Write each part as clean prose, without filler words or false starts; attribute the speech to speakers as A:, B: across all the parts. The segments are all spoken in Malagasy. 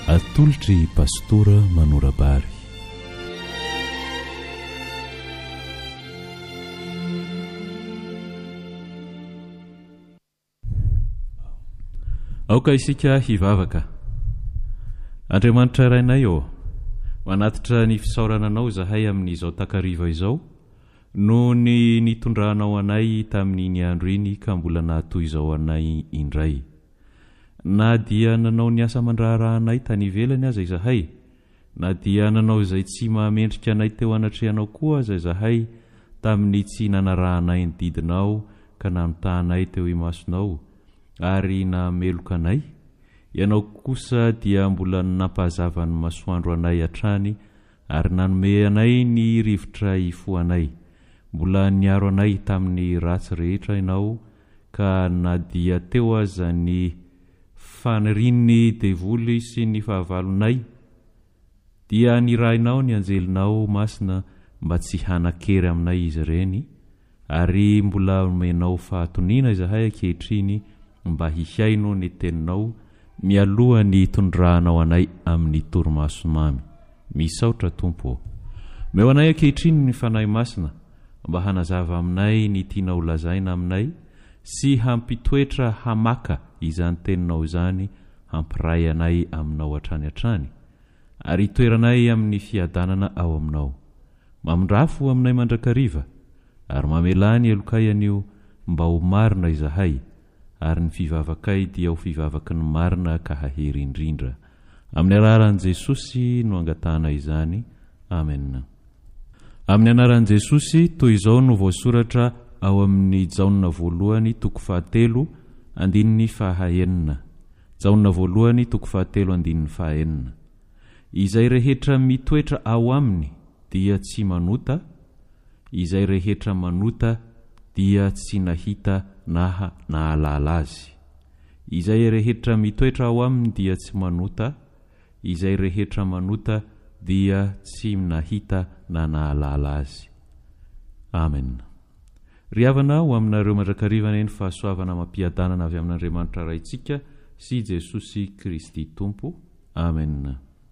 A: atolotry pastora Manorabary. Aoka isika hivavaka. Andriamanitra rainay eo, manatitra ny fisaorana anao zahay amin'izao takariva izao, no ny nitondrahanao anay tamin'iny andro iny ka mbola nahatoy izao anay indray. Na dia nanao ny asa mandraharahanay tany ivelany aza izahay, na dia nanao izay tsy mahamendrika anay teo anatrehanao koa aza izahay tamin'ny tsy nanarahanay ny didinao ka nanotahanay teo imasonao, ary nameloka anay. Ianao kosa dia mbola nampahazava ny masoandro anay hatrany, ary nanome anay ny rivotra ifoanay. Mbola niaro anay tamin'ny ratsy rehetra ianao, ka na dia teo aza ny fanirian'ny devoly sy ny fahavalonay, dia nirainao ny anjelinao masina mba tsy hanakery aminay izy ireny, ary mbola omenao fahatonina izahay ankehitriny mba hihaino ny teninao mialoha ny tondrahanao anay amin'ny torimaso mamy. Misaotra Tompo, meo anay ankehitriny ny fanahy masina mba hanazava aminay ny tianao lazaina aminay, sy hampitoetra hamaka izany teninao izany, hampiray anay aminao hatrany, ary toeranay amin'ny fiadanana ao aminao. Mamindrafo aminay mandrakariva, ary mamelany elokay anio mba ho marina izahay, ary ny fivavakay dia ho fivavaky ny marina ka hahery indrindra. Amin'ny anaran'i Jesosy no angatahana izany. Amen. Amin'ny anaran'i Jesosy, toy izao no voasoratra ao amin'ny Jaona voalohany toko 7 andininy 2. Jaona voalohany toko 7 andininy 2. Izay rehetra mitoetra ao aminy dia tsy manota, izay rehetra manota dia tsy nahita na nahalala azy. Izay rehetra mitoetra ao aminy dia tsy manota, izay rehetra manota dia tsy nahita na nahalala azy. Amen. Riavana ho aminareo mandrakariva ny fahasoavana mampiadanana avy amin'Andriamanitra raintsika sy Jesosy Kristy Tompo. Amen.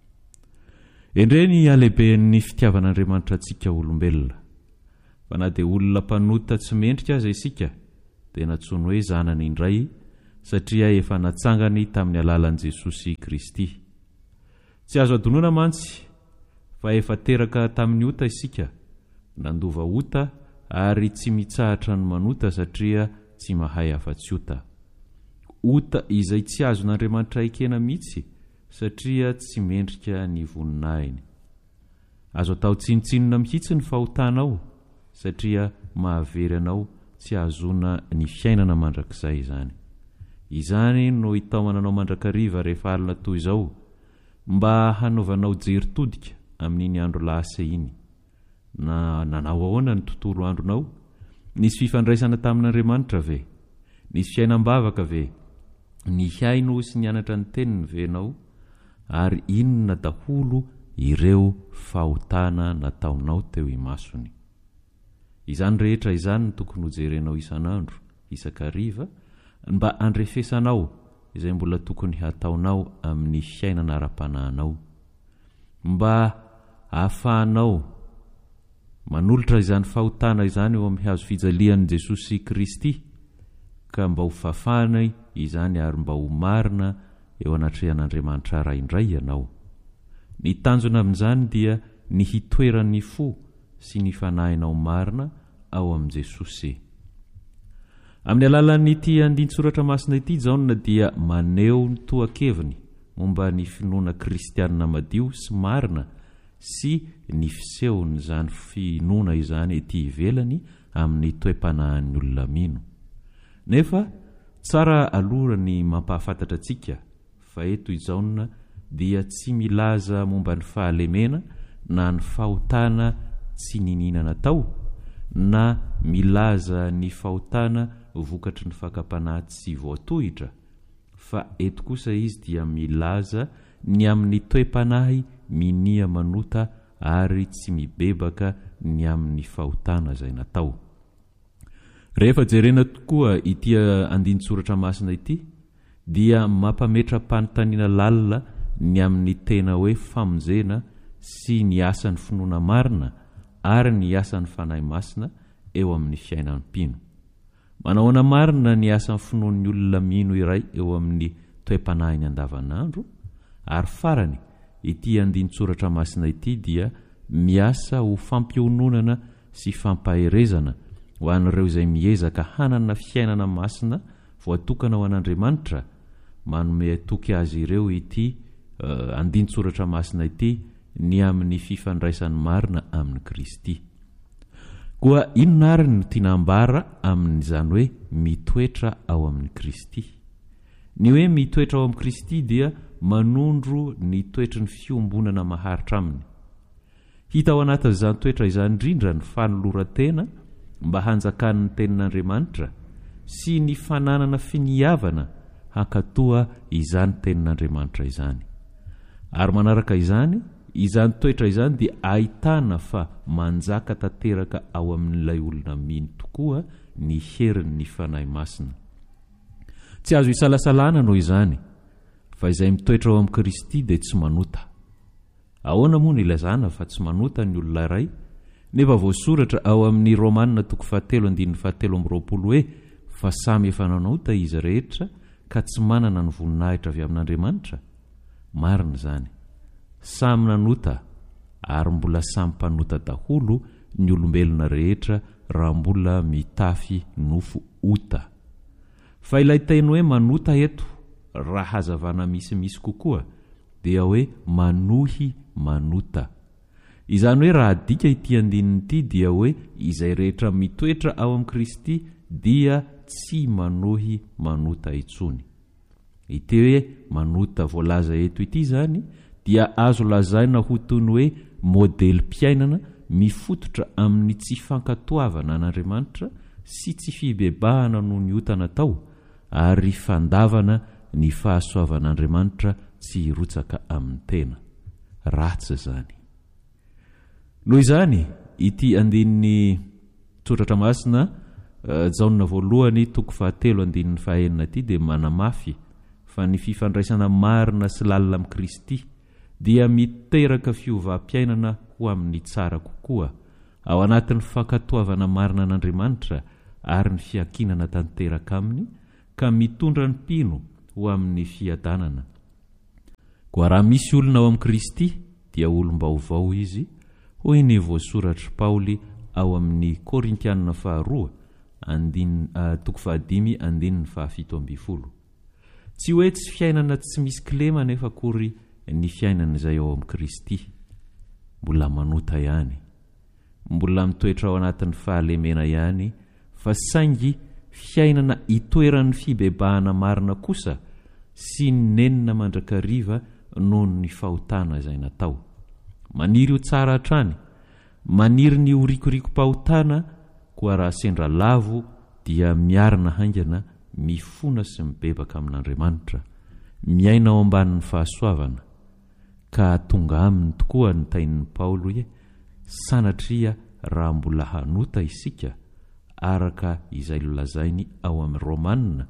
A: Endreny alehiben'ny fitiavan'Andriamanitra antsika olombelona, fa na dia olona mpanota tsy mendrika aza isika, dia natsoiny hoe zanany indray, satria efa natsangany tamin'ny alalan'i Jesosy Kristy. Tsy azo adonona mantsy fa efa teraka tamin'ny ota isika, nandova ota ary tsy mitsahatra ny manota satria tsy mahay afa-tsy ota. Ota izay tsy azon'Andriamanitra ekena mihitsy satria tsy mendrika ny voninahiny. Azo atao tsinotsinona mihitsy ny fahotanao satria mahavery anao tsy azona ny fiainana mandrakizay izany. Izany no hitaomananao mandrakariva rehefa alina toy izao, mba hanaovanao jery todika amin'iny andro lasa iny. Na nanao ahoana ny tontolo andronao? Nisy fifandraisana tamin'Andriamanitra ve? Nisy fiainam-bavaka ve? Ny haino sy nianatra ny teniny ve ianao? Ary inona daholo ireo fahotana nataonao teo imasony? Izany rehetra izany no tokony hojerenao isan'andro, isakariva, mba andrefesanao izay mbola tokony hataonao amin'ny fiainana ara-panahinao, mba hahafahanao manolotra izany fahotana izany eo amin'ny hazo fijalian'i Jesosy Kristy, ka mba ho fafana izany ary mba ho marina eo anatrehan'Andriamanitra raindray ianao. Ny tanjona amin'izany dia ny hitoeran'ny fo sy ny fanahinao marina ao amin'i Jesosy. Amin'ny alalan'ity andin-tsoratra masina ity, Jaona dia maneho ny tohan-keviny momba ny finoana kristianina madio sy marina sy ny fisehony izany finoana izany ety ivelany amin'ny toe-panahin'ny olona mino. Nefa tsara aloha ny mampahafantatra antsika fa eto i Jaona dia tsy milaza momba ny fahalemena na ny fahotana tsy nininana tao, na milaza ny fahotana vokatry ny fakapanahy tsy voatohitra, fa eto kosa izy dia milaza ny amin'ny toe-panahy minia manota ary tsy mibebaka ny amin'ny fahotana izay natao. Rehefa jerena tokoa ity andin-tsoratra masina ity, dia mampametra-panontaniana lalina ny amin'ny tena hoe famonjena sy ny asan'ny finoana marina ary ny asan'ny fanahy masina eo amin'ny fiainan'ny mpino. Manahoana marina ny asan'ny finoan'ny olona mino iray eo amin'ny toe-panahiny andavanandro, ary farany ity andin-tsoratra masina ity dia miasa ho fampiononana sy fampaherezana ho an'ireo izay miezaka hanana fiainana masina voatokana ho an'Andriamanitra. Manome toky azy ireo ity andin-tsoratra masina ity ny amin'ny fifandraisan'ny marina amin'ny Kristy. Koa inona ary no tinambara amin'izany hoe mitoetra ao amin'ny Kristy? Ny hoe mitoetra ao amin'ny Kristy dia manondro ny toetry ny fiombonana maharitra aminy. Hita ao anatin'izany toetra izany indrindra ny fanoloran-tena mba hanjakan'ny tenin'Andriamanitra sy ny fananana finiavana hankatoa izany tenin'Andriamanitra izany. Ary manaraka izany toetra izany dia ahitana fa manjaka tanteraka ao amin'ilay olona mino tokoa ny herin'ny fanahy masina. Tsy azo isalasalana noho izany, fa izay mitoetra ao amin'ny Kristy dia tsy manota. Ahoana moa no ilazana fa tsy manota ny olona iray? Nefa voasoratra ao amin'ny Romanina 7:17 hoe fa samy efa nanota izy rehetra ka tsy manana ny voninahitra avy amin'Andriamanitra. Marina izany. Samy nanota ary mbola samy mpanota daholo ny olombelona rehetra raha mbola mitafy nofo ota. Fa ilay teny hoe manota eto raha hazavana misimisy kokoa dia hoe manohy manota. Izany hoe raha dika ity andininy ity dia hoe izay rehetra mitoetra ao amin'ny Kristy dia tsy manohy manota intsony. Ity hoe manota voalaza eto ity zany dia azo lazaina ho toy ny hoe modely-piainana mifototra amin'ny tsy fankatoavana an'Andriamanitra sy tsy fibebahana noho ny otana tao, ary fandavana ny fahasoavan'Andriamanitra tsy hirotsaka amin'ny tena. Ratsy izany. Noho izany, ity andininy tsoratra masina Jaona voalohany 7:9 ity dia manamafy fa ny fifandraisana marina sy lalina amin'ny Kristy dia miteraka fiovam-piainana ho amin'ny tsara kokoa ao anatin'ny fankatoavana marina an'Andriamanitra ary ny fiankinana tanteraka aminy, ka mitondra ny mpino ho amin'ny fiadanana. Koa raha misy olona ao amin'ny Kristy dia olom-baovao izy, hoy ny voasoratra Paoly ao amin'ny Korintianina 2:5-7. Tsy hoe tsy fiainana tsy misy kilema nefa kory ny fiainana izay ao amin'ny Kristy. Mbola manota ihany, mbola mitoetra ao anatin'ny fahalemena ihany, fa saingy fiainana itoeran'ny fibebahana marina kosa sy ny nenina mandrakariva noho ny fahotana izay natao. Maniry ho tsara hatrany, maniry ny horikoriko-pahotana, koa raha sendra lavo dia miarina haingana, mifona sy mibebaka amin'Andriamanitra, miaina ao ambanin'ny fahasoavana. Ka tonga aminy tokoa ny tainin'ny Paoly hoe sanatria raha mbola hanota isika araka izay lolazainy ao amin'ny Romanina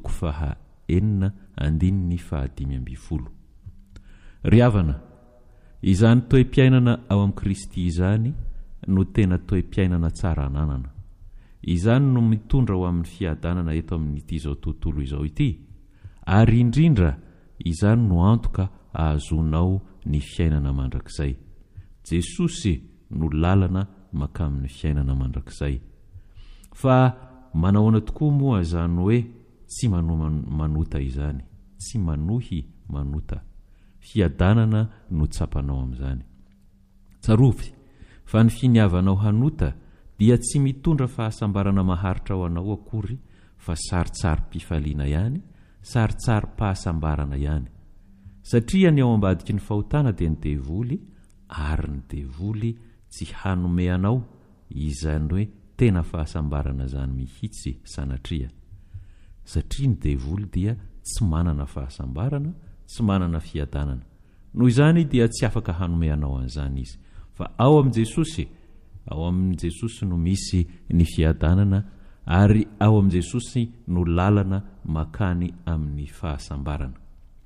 A: 4:9-5. Ry havana, izany toe-piainana ao amin'ny Kristy izany no tena toe-piainana tsara ananana. Izany no mitondra ho amin'ny fiadanana eto amin'ity izao tontolo izao ity, ary indrindra izany no antoka ahazonao ny fiainana mandrakizay. Jesosy no lalana makamin'ny fiainana mandrakizay. Fa manahoana tokoa moa izany hoe tsy manota izany, tsy manohy manota. Fiadanana no tsapanao amin'izany. Tsarovy fa ny finiavanao hanota dia tsy mitondra fahasambarana maharitra ho anao akory, fa saritsary-pifaliana ihany, saritsary-pahasambarana ihany. Satria ny ao ambadiky ny fahotana dia ny devoly, ary ny devoly tsy hanome anao izany hoe tena fahasambarana zany mihitsy sanatria. Satria ny devoly dia tsy manana fahasambarana, tsy manana fiadanana. Noho izany dia tsy afaka hanome anao an'izany izy. Fa ao amin'i Jesosy no misy ny fiadanana, ary ao amin'i Jesosy no lalana makany amin'ny fahasambarana.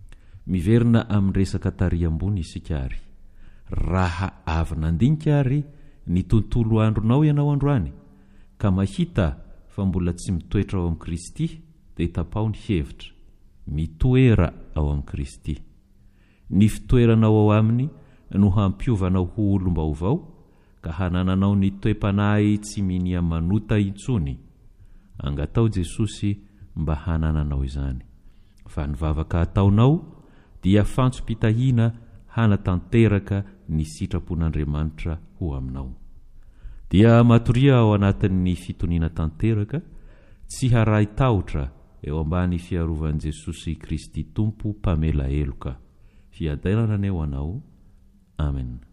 A: miverina amin'ny resaka tary ambony isika ary. Raha avy nandinika ary ny tontolo andronao ianao androany ka mahita fa mbola tsy mitoetra ao amin'ny Kristy dia tapao ny hevitra mitoera ao amin'ny Kristy. Ny fitoeranao ao aminy no hampiovanao ho olom-baovao ka hanananao ny toe-panahy tsy minia manota intsony. Angatao Jesosy mba hanananao izany. Fa ny vavaka ataonao dia fantso-pitahiana hanatanteraka ny sitrapon'Andriamanitra ho aminao. Dia matoria ao anatin'ny fitoniana tanteraka tsy haray tahotra eo ambany fiarovan'i Jesosy Kristy Tompo mpamela heloka. Fiadanana eo anao. Amen.